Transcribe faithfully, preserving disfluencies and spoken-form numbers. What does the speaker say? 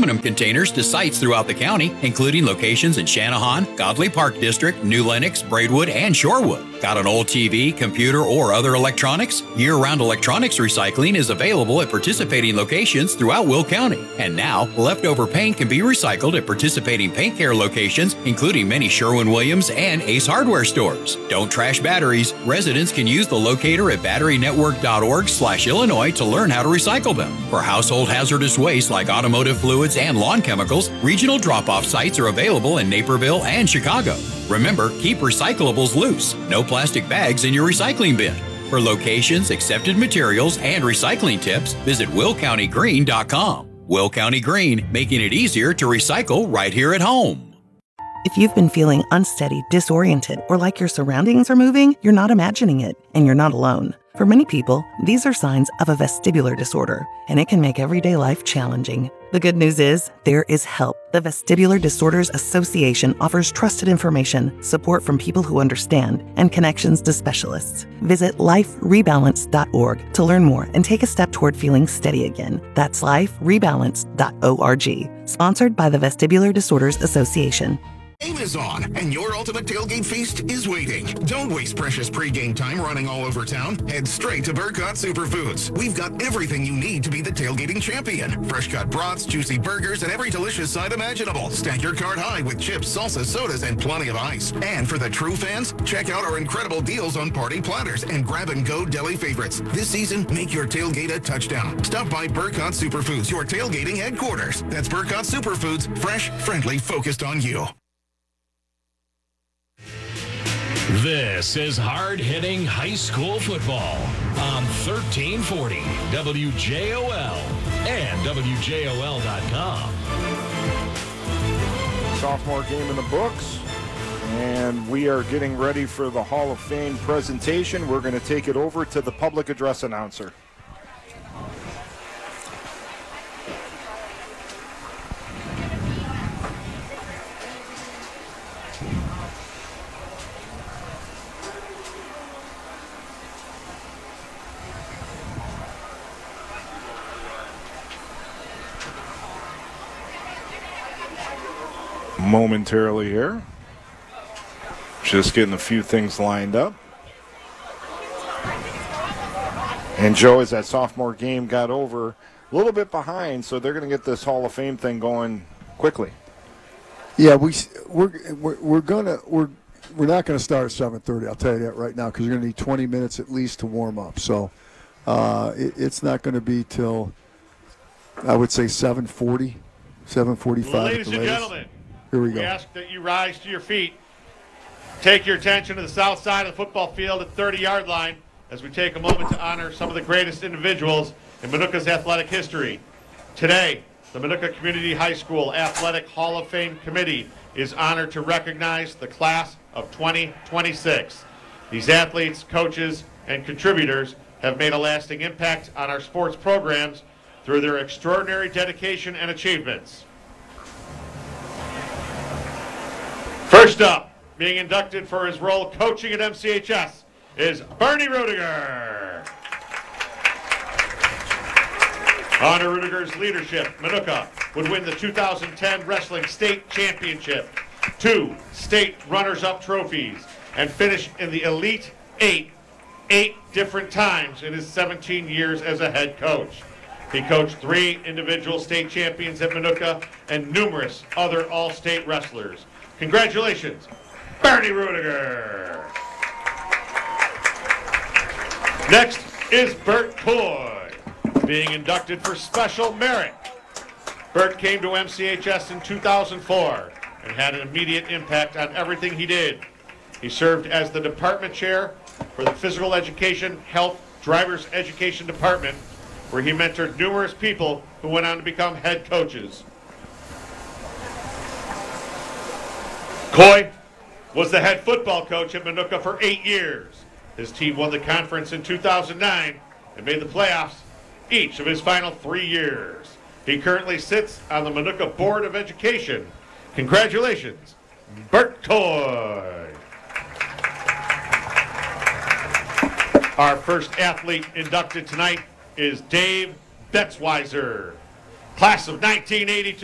aluminum containers to sites throughout the county, including locations in Channahon, Godley Park District, New Lenox, Braidwood, and Shorewood. Got an old T V, computer, or other electronics? Year-round electronics recycling is available at participating locations throughout Will County. And now, leftover paint can be recycled at participating paint care locations, including many Sherwin-Williams and Ace Hardware stores. Don't trash batteries. Residents can use the locator at battery network dot org slash Illinois to learn how to recycle them. For household hazardous waste like automotive fluids and lawn chemicals, regional drop-off sites are available in Naperville and Chicago. Remember, keep recyclables loose. No plastic bags in your recycling bin. For locations, accepted materials, and recycling tips, visit will county green dot com. Will County Green, making it easier to recycle right here at home. If you've been feeling unsteady, disoriented, or like your surroundings are moving, you're not imagining it, and you're not alone. For many people, these are signs of a vestibular disorder, and it can make everyday life challenging. The good news is, there is help. The Vestibular Disorders Association offers trusted information, support from people who understand, and connections to specialists. Visit life rebalance dot org to learn more and take a step toward feeling steady again. That's life rebalance dot org. Sponsored by the Vestibular Disorders Association. Game is on, and your ultimate tailgate feast is waiting. Don't waste precious pregame time running all over town. Head straight to Burkott Superfoods. We've got everything you need to be the tailgating champion. Fresh cut brats, juicy burgers, and every delicious side imaginable. Stack your cart high with chips, salsa, sodas, and plenty of ice. And for the true fans, check out our incredible deals on party platters and grab-and-go deli favorites. This season, make your tailgate a touchdown. Stop by Burkott Superfoods, your tailgating headquarters. That's Burkott Superfoods, fresh, friendly, focused on you. This is hard-hitting high school football on thirteen forty W J O L and W J O L dot com. Sophomore game in the books, and we are getting ready for the Hall of Fame presentation. We're going to take it over to the public address announcer. Momentarily here. Just getting a few things lined up. And Joe, as that sophomore game got over, a little bit behind, so they're going to get this Hall of Fame thing going quickly. Yeah, we we're we're, we're gonna we're we're not going to start at seven thirty. I'll tell you that right now, because you're going to need twenty minutes at least to warm up. So uh, it, it's not going to be till I would say seven forty, seven forty-five. Ladies and gentlemen. Here we, we go. ask that you rise to your feet. Take your attention to the south side of the football field at the thirty-yard line as we take a moment to honor some of the greatest individuals in Minooka's athletic history. Today, the Minooka Community High School Athletic Hall of Fame Committee is honored to recognize the class of twenty twenty-six. These athletes, coaches, and contributors have made a lasting impact on our sports programs through their extraordinary dedication and achievements. First up, being inducted for his role coaching at M C H S is Bernie Rudiger. Under Rudiger's leadership, Minooka would win the two thousand ten Wrestling State Championship, two state runners-up trophies, and finish in the Elite Eight eight different times in his seventeen years as a head coach. He coached three individual state champions at Minooka and numerous other all-state wrestlers. Congratulations, Bernie Rudiger. Next is Bert Coy, being inducted for special merit. Bert came to M C H S in two thousand four and had an immediate impact on everything he did. He served as the department chair for the Physical Education, Health, Driver's Education Department, where he mentored numerous people who went on to become head coaches. Coy was the head football coach at Minooka for eight years. His team won the conference in two thousand nine and made the playoffs each of his final three years. He currently sits on the Minooka Board of Education. Congratulations, Bert Coy. Our first athlete inducted tonight is Dave Betzweiser, class of nineteen eighty-two.